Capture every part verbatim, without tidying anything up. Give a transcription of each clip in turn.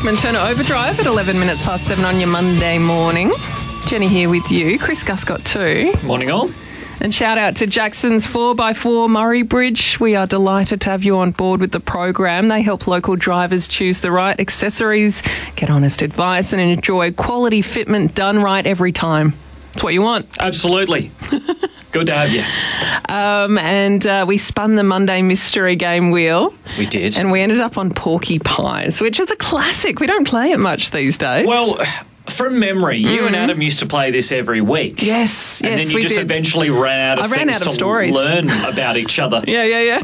Lachman Turner Overdrive at eleven minutes past seven on your Monday morning. Jenny here with you. Chris Guscott too. Morning all. And shout out to Jackson's four by four Murray Bridge. We are delighted to have you on board with the program. They help local drivers choose the right accessories, get honest advice and enjoy quality fitment done right every time. That's what you want. Absolutely. Good to have you. Um, and uh, we spun the Monday mystery game wheel. We did. And we ended up on Porky Pies, which is a classic. We don't play it much these days. Well, from memory, you mm. and Adam used to play this every week. Yes, and yes, then you we just did. eventually ran out of I ran things out of to stories. learn about each other. yeah, yeah,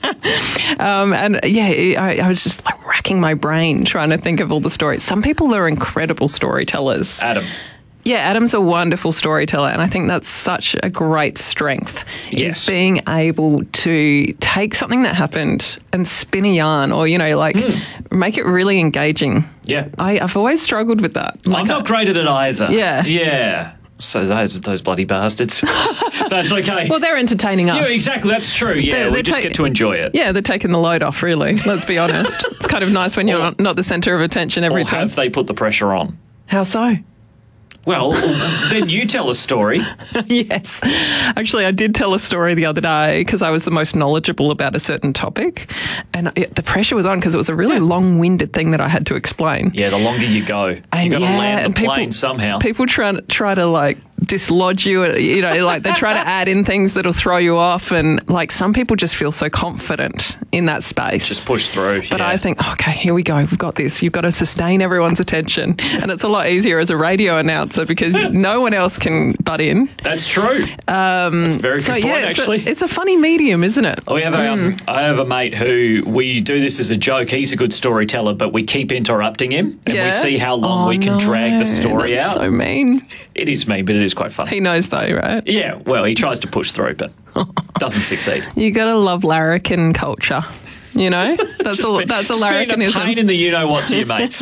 yeah. um, and yeah, I, I was just like racking my brain trying to think of all the stories. Some people are incredible storytellers. Adam. Yeah, Adam's a wonderful storyteller, and I think that's such a great strength. Yes. Is being able to take something that happened and spin a yarn, or, you know, like mm. make it really engaging. Yeah. I, I've always struggled with that. Like I'm not I, great at it either. Yeah. Yeah. So those those bloody bastards. That's okay. Well, they're entertaining us. Yeah, exactly. That's true. Yeah, they're, we they're just ta- get to enjoy it. Yeah, they're taking the load off, really. Let's be honest. It's kind of nice when you're not, not the centre of attention every or time. have they put the pressure on? How so? Well, then you tell a story. Yes. Actually, I did tell a story the other day because I was the most knowledgeable about a certain topic, and it, the pressure was on because it was a really yeah. long-winded thing that I had to explain. Yeah, the longer you go, you got to yeah, land the people, plane somehow. People try, try to, like, dislodge you, you know, like they try to add in things that'll throw you off, and, like, some people just feel so confident in that space. Just push through. But yeah. I think, okay, here we go. We've got this. You've got to sustain everyone's attention. And it's a lot easier as a radio announcer because no one else can butt in. That's true. Um, That's a very good so, point, yeah, it's actually. A, it's a funny medium, isn't it? We have a, mm. um, I have a mate who, we do this as a joke. He's a good storyteller, but we keep interrupting him and yeah? we see how long oh, we can no. drag the story That's out. so mean. It is mean, but it is quite fun. He knows though, right? Yeah, well, he tries to push through, but doesn't succeed. You got to love larrikin culture. You know, that's a that's a larrikinism. A pain in the you know what to your mates.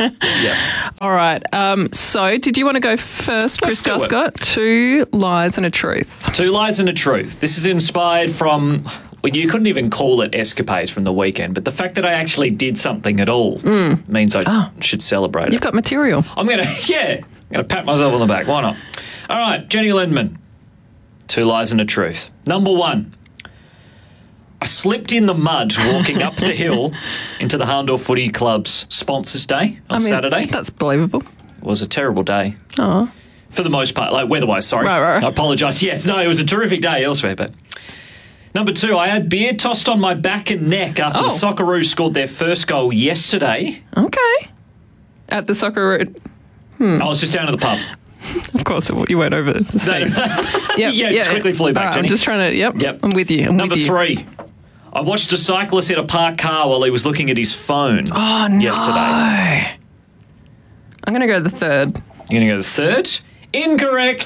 Yeah. All right. Um, so, did you want to go first, Chris Guscott? Two lies and a truth. Two lies and a truth. This is inspired from. Well, you couldn't even call it escapades from the weekend, but the fact that I actually did something at all mm. means I oh. should celebrate it. You've got material. I'm gonna yeah. I'm gonna pat myself on the back. Why not? All right, Jenny Lindman. Two lies and a truth. Number one. I slipped in the mud walking up the hill into the Harndorf Footy Club's Sponsors Day on I mean, Saturday. That's believable. It was a terrible day. Oh. For the most part. Like, weather-wise, sorry. Right, right, right. I apologise. Yes, no, it was a terrific day elsewhere, but... Number two, I had beer tossed on my back and neck after oh. the Socceroos scored their first goal yesterday. Okay. At the Socceroo... Hmm. I was just down at the pub. Of course, you went over the seas. yep, yeah, yeah, just quickly flew back, right, Jenny. I'm just trying to... Yep, yep. I'm with you. I'm Number with you. three... I watched a cyclist hit a parked car while he was looking at his phone oh, no. yesterday. I'm going to go the third. You're going to go the third? Incorrect.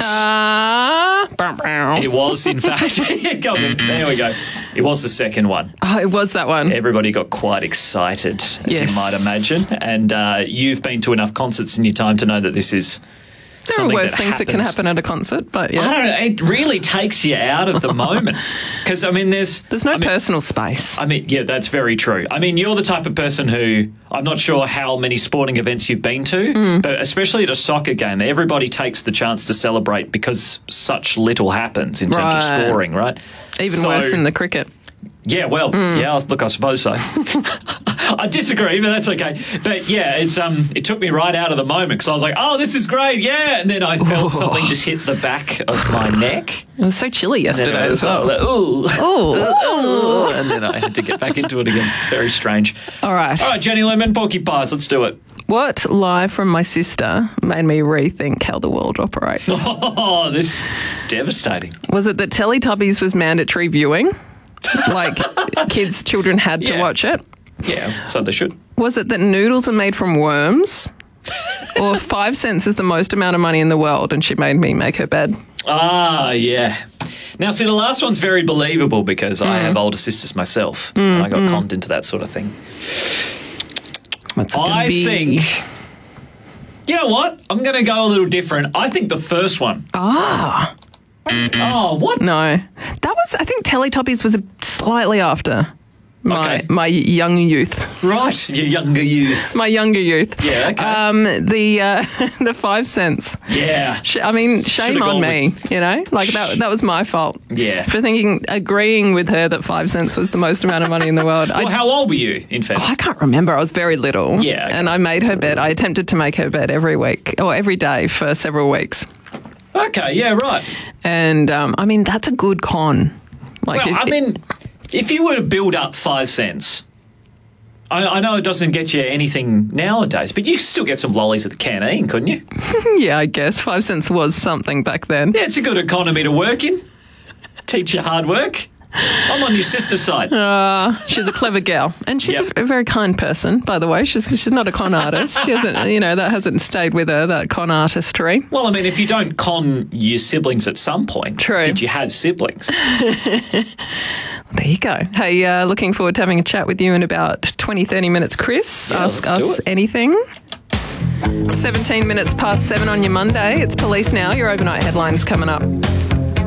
Uh, bow, bow. It was, in fact. There we go. It was the second one. Oh, it was that one. Everybody got quite excited, as yes. you might imagine. And uh, you've been to enough concerts in your time to know that this is... There are worse that things happens. that can happen at a concert, but yeah. I don't know, it really takes you out of the moment. Because, I mean, there's... There's no I mean, personal space. I mean, yeah, that's very true. I mean, you're the type of person who... I'm not sure how many sporting events you've been to, mm. but especially at a soccer game, everybody takes the chance to celebrate because such little happens in terms right. of scoring, right? Even so, worse in the cricket. Yeah, well, mm. yeah, look, I suppose so. I disagree, but that's okay. But yeah, it's um, it took me right out of the moment because I was like, oh, this is great, yeah. And then I felt oh. something just hit the back of my neck. It was so chilly yesterday as well. Like, ooh. Oh. And then I had to get back into it again. Very strange. All right. All right, Jenny Lemon, Porky Pies, let's do it. What lie from my sister made me rethink how the world operates? Oh, this is devastating. Was it that Teletubbies was mandatory viewing? Like kids, children had to yeah. watch it? Yeah, so they should. Was it that noodles are made from worms? Or five cents is the most amount of money in the world and she made me make her bed? Ah, yeah. Now, see, the last one's very believable because mm. I have older sisters myself. Mm, and I got mm. conned into that sort of thing. What's it I be? think... You know what? I'm going to go a little different. I think the first one. Ah. Oh, what? No. That was, I think Teletubbies was a, slightly after. My Okay. my young youth. Right, your younger youth. My younger youth. Yeah, okay. Um, the uh, the five cents. Yeah. Sh- I mean, shame Should've on gone me. You know, like that. That was my fault. Yeah. For thinking, agreeing with her that five cents was the most amount of money in the world. Well, I, how old were you, in fact? I can't remember. I was very little. Yeah, okay. And I made her bed. I attempted to make her bed every week or every day for several weeks. Okay, yeah, right. And um, I mean, that's a good con. Like, Well, if- I mean, if you were to build up five cents, I, I know it doesn't get you anything nowadays, but you could still get some lollies at the canteen, couldn't you? yeah, I guess five cents was something back then. Yeah, it's a good economy to work in. Teach you hard work. I'm on your sister's side. Uh, she's a clever gal, and she's Yep. a, a very kind person, by the way. She's she's not a con artist. She hasn't, you know, that hasn't stayed with her, that con artistry. Well, I mean, if you don't con your siblings at some point, True. did you have siblings? There you go. Hey, uh, looking forward to having a chat with you in about twenty, thirty minutes, Chris. Yeah, Ask let's do us it. anything. seventeen minutes past seven on your Monday. It's Police Now. Your overnight headlines coming up.